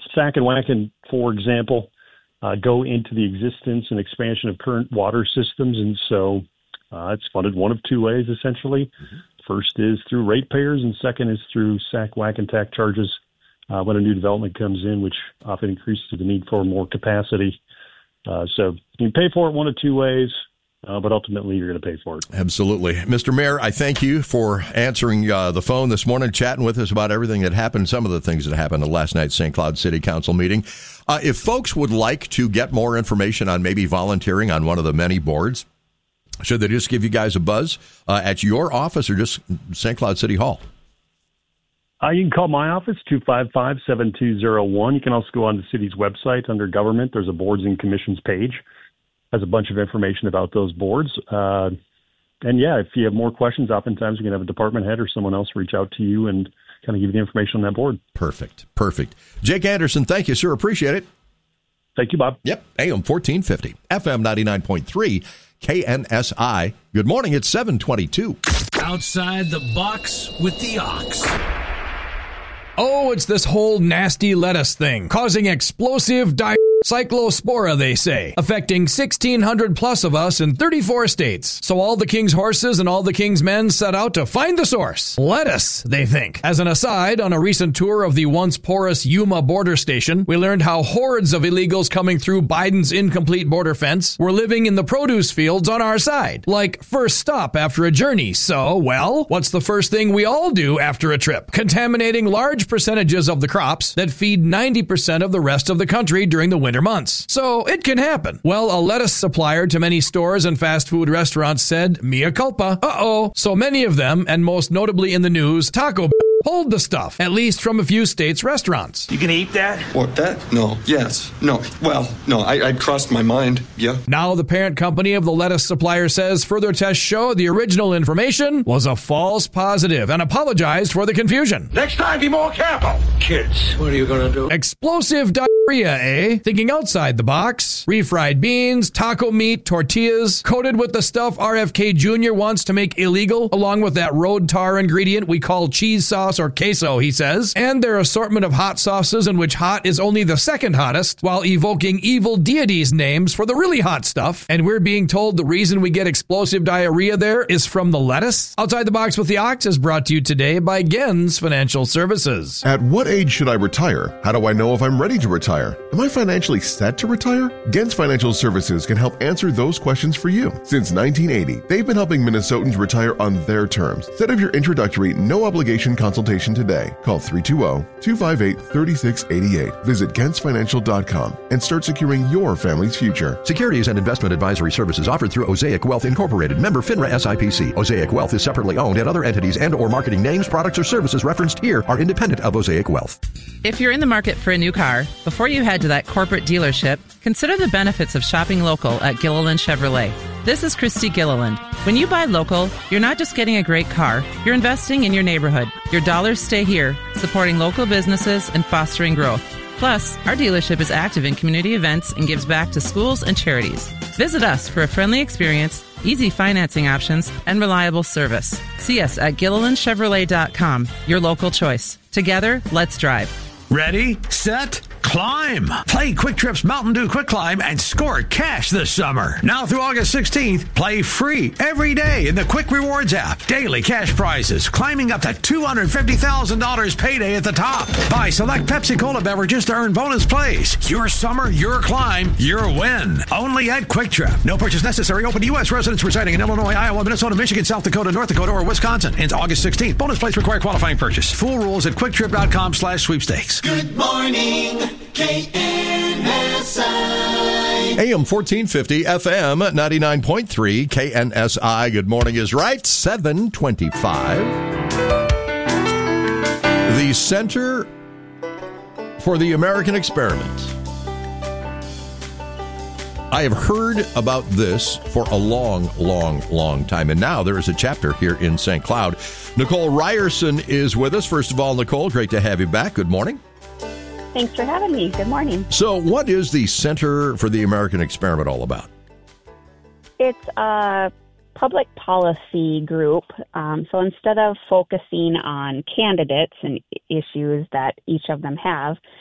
Sac and Wacken, for example, go into the existence and expansion of current water systems, and so it's funded one of two ways, essentially. Mm-hmm. First is through ratepayers, and second is through Sac Wacken tax charges when a new development comes in, which often increases the need for more capacity. So you can pay for it one of two ways, but ultimately you're going to pay for it. Absolutely. Mr. Mayor, I thank you for answering the phone this morning, chatting with us about everything that happened, some of the things that happened at last night's St. Cloud City Council meeting. If folks would like to get more information on maybe volunteering on one of the many boards, should they just give you guys a buzz at your office or just St. Cloud City Hall? You can call my office, 255-7201. You can also go on the city's website under government. There's a boards and commissions page. Has a bunch of information about those boards. And yeah, if you have more questions, oftentimes you can have a department head or someone else reach out to you and kind of give you the information on that board. Perfect. Jake Anderson, thank you, sir. Appreciate it. Thank you, Bob. Yep. AM 1450, FM 99.3, KNSI. Good morning. It's 7:22. Outside the box with the ox. Oh, it's this whole nasty lettuce thing, causing explosive cyclospora, they say, affecting 1,600 plus of us in 34 states. So all the king's horses and all the king's men set out to find the source. Lettuce, they think. As an aside, on a recent tour of the once porous Yuma border station, we learned how hordes of illegals coming through Biden's incomplete border fence were living in the produce fields on our side. Like first stop after a journey. So, well, what's the first thing we all do after a trip? Contaminating large percentages of the crops that feed 90% of the rest of the country during the winter months. So it can happen. Well, a lettuce supplier to many stores and fast food restaurants said, mea culpa. So many of them, and most notably in the news, Taco Bell, pulled the stuff, at least from a few states' restaurants. You can eat that? What, that? No. Yes. No. Well, no, I crossed my mind. Yeah. Now the parent company of the lettuce supplier says further tests show the original information was a false positive and apologized for the confusion. Next time, be more careful. Kids, what are you going to do? Explosive diarrhea, eh? Thinking outside the box. Refried beans, taco meat, tortillas, coated with the stuff RFK Jr. wants to make illegal, along with that road tar ingredient we call cheese sauce or queso, he says, and their assortment of hot sauces in which hot is only the second hottest, while evoking evil deities' names for the really hot stuff. And we're being told the reason we get explosive diarrhea there is from the lettuce? Outside the Box with the Ox is brought to you today by Gens Financial Services. At what age should I retire? How do I know if I'm ready to retire? Am I financially set to retire? Gens Financial Services can help answer those questions for you. Since 1980, they've been helping Minnesotans retire on their terms. Set up your introductory, no-obligation consultation today. Call 320-258-3688. Visit GensFinancial.com and start securing your family's future. Securities and investment advisory services offered through Osaic Wealth Incorporated. Member FINRA SIPC. Osaic Wealth is separately owned, and other entities and or marketing names, products, or services referenced here are independent of Osaic Wealth. If you're in the market for a new car, before you head to that corporate dealership, consider the benefits of shopping local at Gilliland Chevrolet. This is Christy Gilliland. When you buy local, you're not just getting a great car, you're investing in your neighborhood. Your dollars stay here, supporting local businesses and fostering growth. Plus, our dealership is active in community events and gives back to schools and charities. Visit us for a friendly experience, easy financing options, and reliable service. See us at GillilandChevrolet.com, your local choice. Together, let's drive. Ready, set, climb. Play Quick Trip's Mountain Dew Quick Climb and score cash this summer. Now through August 16th, play free every day in the Quick Rewards app. Daily cash prizes climbing up to $250,000 payday at the top. Buy select Pepsi Cola beverages to earn bonus plays. Your summer, your climb, your win. Only at Quick Trip. No purchase necessary. Open to U.S. residents residing in Illinois, Iowa, Minnesota, Michigan, South Dakota, North Dakota, or Wisconsin. Ends August 16th. Bonus plays require qualifying purchase. Full rules at QuickTrip.com/sweepstakes. Good morning, KNSI. AM 1450, FM 99.3, KNSI. Good morning is right, 725. The Center for the American Experiment. I have heard about this for a long time, and now there is a chapter here in St. Cloud. Nicole Ryerson is with us. First of all, Nicole, great to have you back. Good morning. Thanks for having me. Good morning. So what is the Center for the American Experiment all about? It's a public policy group. So instead of focusing on candidates and issues that each of them have,